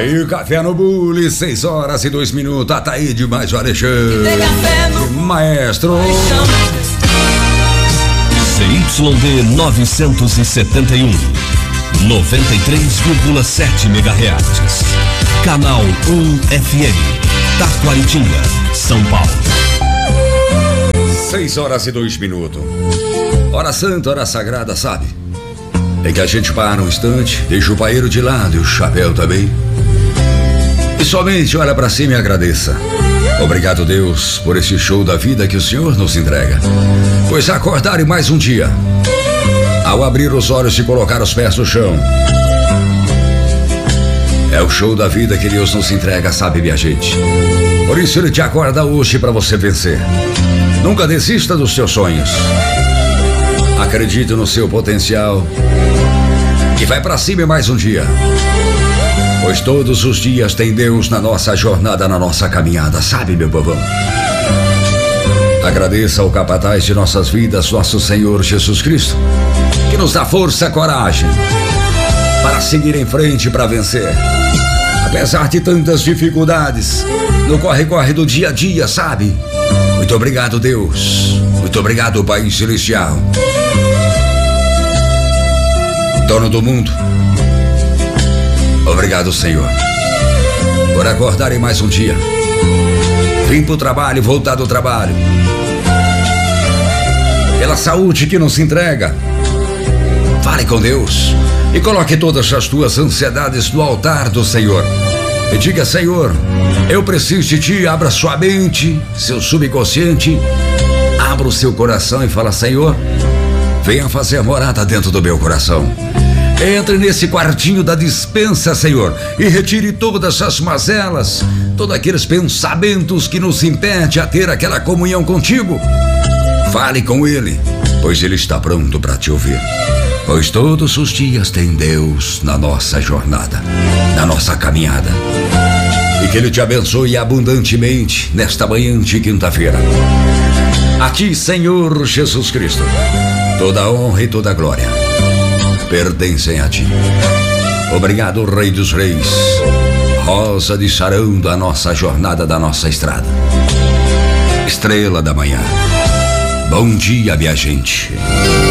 Aí, café no bule, 6h02. Ataíde mais o Alexandre. Maestro. CYD 971, 93,7 MHz. Canal 1 FM, Taquaritinga, São Paulo. 6h02. Hora santa, hora sagrada, sabe? Em que a gente para um instante, deixa o paeiro de lado e o chapéu também. E somente olha pra cima e agradeça. Obrigado, Deus, por esse show da vida que o Senhor nos entrega. Pois acordar em mais um dia, ao abrir os olhos e colocar os pés no chão, é o show da vida que Deus nos entrega, sabe, minha gente? Por isso Ele te acorda hoje para você vencer. Nunca desista dos seus sonhos. Acredite no seu potencial e vai pra cima em mais um dia. Pois todos os dias tem Deus na nossa jornada, na nossa caminhada, sabe, meu povão? Agradeça ao capataz de nossas vidas, nosso Senhor Jesus Cristo, que nos dá força e coragem para seguir em frente, para vencer. Apesar de tantas dificuldades, no corre-corre do dia a dia, sabe? Muito obrigado, Deus. Muito obrigado, Pai Celestial. Dono do mundo. Obrigado, Senhor, por acordar em mais um dia. Vim pro trabalho, voltar do trabalho. Pela saúde que nos entrega. Fale com Deus e coloque todas as tuas ansiedades no altar do Senhor. E diga: Senhor, eu preciso de ti. Abra sua mente, seu subconsciente. Abra o seu coração e fala: Senhor, venha fazer morada dentro do meu coração. Entre nesse quartinho da dispensa, Senhor, e retire todas as mazelas, todos aqueles pensamentos que nos impedem a ter aquela comunhão contigo. Fale com Ele, pois Ele está pronto para te ouvir. Pois todos os dias tem Deus na nossa jornada, na nossa caminhada. E que Ele te abençoe abundantemente nesta manhã de quinta-feira. A ti, Senhor Jesus Cristo, toda a honra e toda a glória pertencem a ti. Obrigado, Rei dos Reis, rosa de Sarão da nossa jornada, da nossa estrada, estrela da manhã. Bom dia, minha gente.